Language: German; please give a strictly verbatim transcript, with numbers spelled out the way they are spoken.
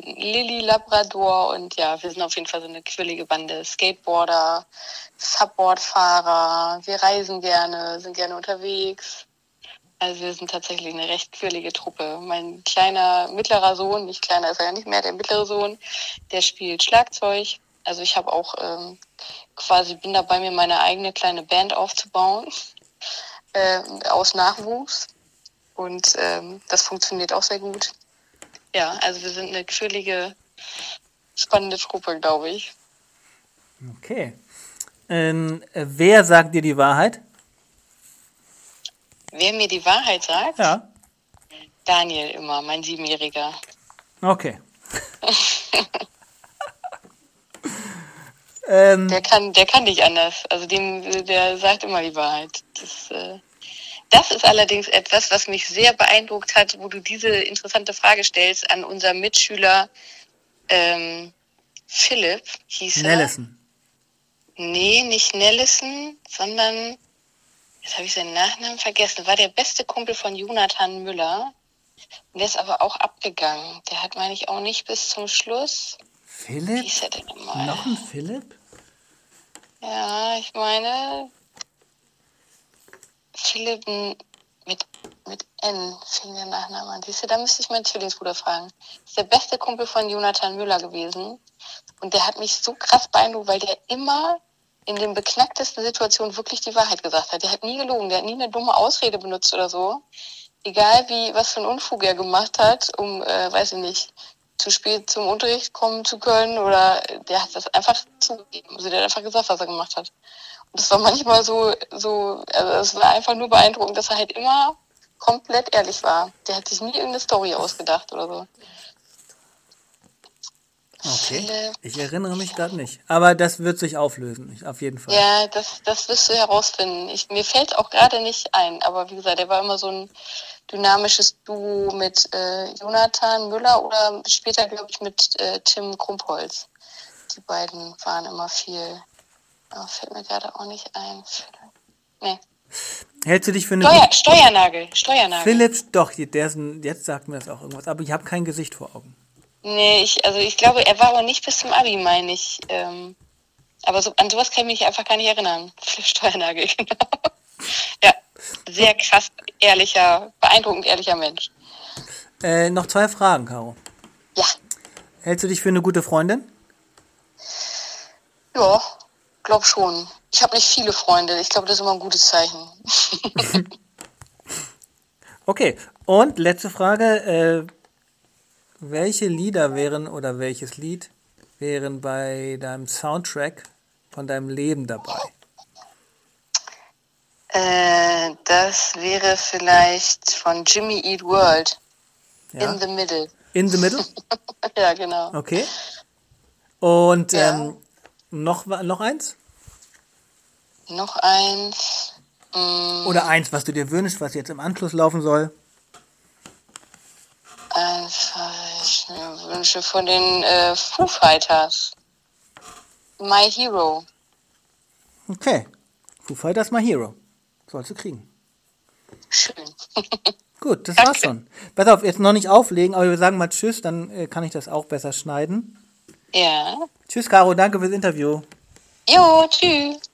Lilly Labrador und ja, wir sind auf jeden Fall so eine quirlige Bande. Skateboarder, Subboardfahrer, wir reisen gerne, sind gerne unterwegs. Also wir sind tatsächlich eine recht quirlige Truppe. Mein kleiner, mittlerer Sohn, nicht kleiner ist er ja nicht mehr, der mittlere Sohn, der spielt Schlagzeug. Also ich habe auch ähm, quasi, bin dabei, mir meine eigene kleine Band aufzubauen, äh, aus Nachwuchs. Und ähm, das funktioniert auch sehr gut. Ja, also wir sind eine quirlige, spannende Truppe, glaube ich. Okay. Ähm, wer sagt dir die Wahrheit? Wer mir die Wahrheit sagt? Ja. Daniel immer, mein Siebenjähriger. Okay. ähm, der kann, der kann nicht anders. Also dem, der sagt immer die Wahrheit. Das, äh, das ist allerdings etwas, was mich sehr beeindruckt hat, wo du diese interessante Frage stellst an unseren Mitschüler ähm, Philipp, hieß er. Nellison. Nee, nicht Nellison, sondern, jetzt habe ich seinen Nachnamen vergessen, war der beste Kumpel von Jonathan Müller. Der ist aber auch abgegangen. Der hat, meine ich, auch nicht bis zum Schluss. Philipp? Wie hieß er denn nochmal? Noch ein Philipp? Ja, ich meine, Philipp mit, mit N fing der Nachname an. Siehst du, da müsste ich meinen Zwillingsbruder fragen. Das ist der beste Kumpel von Jonathan Müller gewesen. Und der hat mich so krass beeindruckt, weil der immer in den beknacktesten Situationen wirklich die Wahrheit gesagt hat. Der hat nie gelogen, der hat nie eine dumme Ausrede benutzt oder so. Egal wie, was für einen Unfug er gemacht hat, um, äh, weiß ich nicht, zu spät zum Unterricht kommen zu können, oder der hat das einfach zugegeben. Also der hat einfach gesagt, was er gemacht hat. Und das war manchmal so, so, also es war einfach nur beeindruckend, dass er halt immer komplett ehrlich war. Der hat sich nie irgendeine Story ausgedacht oder so. Okay, Philipp. Ich erinnere mich gerade nicht. Aber das wird sich auflösen, auf jeden Fall. Ja, das, das wirst du herausfinden. Ich, mir fällt auch gerade nicht ein, aber wie gesagt, der war immer so ein dynamisches Duo mit äh, Jonathan Müller oder später, glaube ich, mit äh, Tim Krumpholz. Die beiden waren immer viel. Aber fällt mir gerade auch nicht ein. Nee. Hältst du dich für eine Steuer, gute... Steuernagel, Steuernagel. Philipp, doch, der ist ein, jetzt sagt mir das auch irgendwas, aber ich habe kein Gesicht vor Augen. Nee, ich, also ich glaube, er war aber nicht bis zum Abi, meine ich. Ähm, aber so, an sowas kann ich mich einfach gar nicht erinnern. Philipp Steuernagel, genau. Ja, sehr krass, ehrlicher, beeindruckend ehrlicher Mensch. Äh, noch zwei Fragen, Caro. Ja. Hältst du dich für eine gute Freundin? Ja, glaub schon. Ich habe nicht viele Freunde. Ich glaube, das ist immer ein gutes Zeichen. Okay, und letzte Frage. Äh, welche Lieder wären oder welches Lied wären bei deinem Soundtrack von deinem Leben dabei? Äh, das wäre vielleicht von Jimmy Eat World. Ja? In the Middle. In the Middle? Ja, genau. Okay. Und Ja. ähm, noch, noch eins? Noch eins. Mm, Oder eins, was du dir wünschst, was jetzt im Anschluss laufen soll? eins, was ich mir wünsche von den äh, Foo Fighters. My Hero. Okay. Foo Fighters My Hero. Sollst du kriegen. Schön. Gut, das war's schon. Pass auf, jetzt noch nicht auflegen, aber wir sagen mal Tschüss, dann äh, kann ich das auch besser schneiden. Ja. Tschüss, Caro, danke fürs Interview. Jo, tschüss.